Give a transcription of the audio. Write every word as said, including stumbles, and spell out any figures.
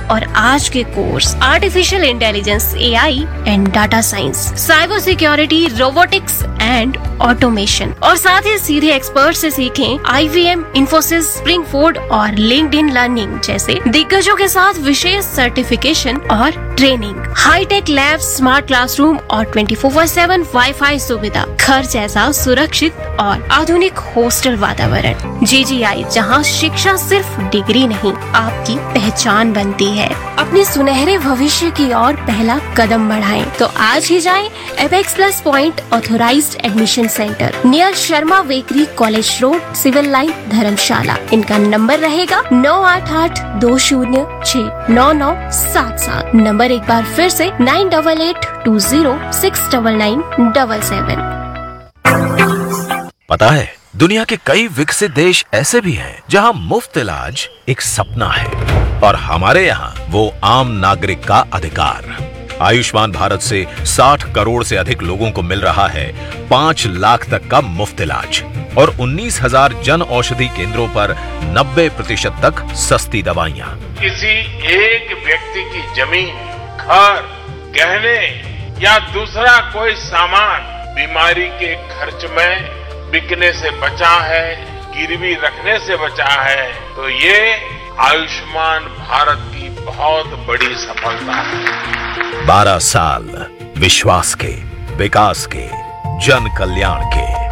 और आज के course artificial intelligence, A I and data science, cyber security, robotics and automation. और साथ ही सीधे एक्सपर्ट से सीखें आई वी एम, इन्फोसिस, स्प्रिंगफोर्ड और लिंक्डइन लर्निंग जैसे दिग्गजों के साथ विशेष सर्टिफिकेशन और training, hi tech lab, smart classroom और twenty four by seven wifi सुविधा, घर जैसा सुरक्षित और आधुनिक हॉस्टल वातावरण। जी जी आई, जहां शिक्षा सिर्फ डिग्री नहीं, आपकी पहचान बनती है। अपने सुनहरे भविष्य की ओर पहला कदम बढ़ाएं, तो आज ही जाएं apex plus point authorised admission centre, near Sharma bakery, college road, civil line, धर्मशाला। इनका नंबर रहेगा नौ आठ आठ दो शून्य छह नौ नौ सात सात। नंबर एक बार फिर से nine double eight to zero six double nine double seven. पता है, दुनिया के कई विकसित देश ऐसे भी हैं जहां मुफ्त इलाज एक सपना है, और हमारे यहाँ वो आम नागरिक का अधिकार। आयुष्मान भारत से साठ करोड़ से अधिक लोगों को मिल रहा है पाँच लाख तक का मुफ्त इलाज, और उन्नीस हजार जन औषधि केंद्रों पर नब्बे प्रतिशत तक सस्ती दवाइयाँ। किसी एक व्यक्ति की जमीन, घर, गहने या दूसरा कोई सामान बीमारी के खर्च में बिकने से बचा है, गिरवी रखने से बचा है, तो ये आयुष्मान भारत की बहुत बड़ी सफलता है। बारह साल विश्वास के, विकास के, जन कल्याण के।